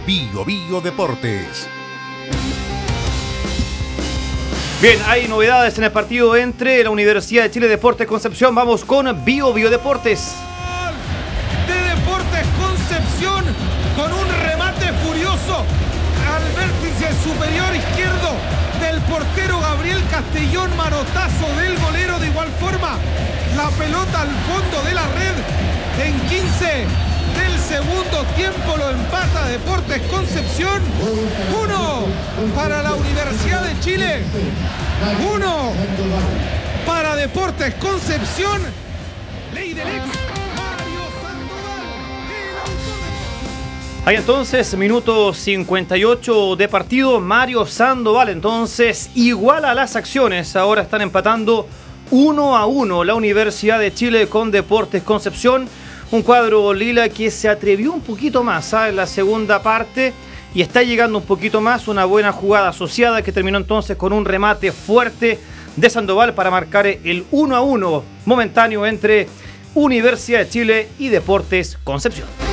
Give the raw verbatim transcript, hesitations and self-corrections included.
Bio Bio Deportes. Bien, hay novedades en el partido entre la Universidad de Chile Deportes Concepción. Vamos con Bio Bio Deportes. De Deportes Concepción con un remate furioso al vértice superior izquierdo del portero Gabriel Castellón, manotazo del golero. De igual forma, la pelota al fondo de la red en quince del segundo tiempo lo empata Deportes Concepción. Uno para la Universidad de Chile, uno para Deportes Concepción. Ley del ex. Hay entonces minuto cincuenta y ocho de partido. Mario Sandoval entonces iguala las acciones. Ahora están empatando uno a uno la Universidad de Chile con Deportes Concepción. Un cuadro lila que se atrevió un poquito más, ¿sabes? En la segunda parte y está llegando un poquito más. Una buena jugada asociada que terminó entonces con un remate fuerte de Sandoval para marcar el uno a uno momentáneo entre Universidad de Chile y Deportes Concepción.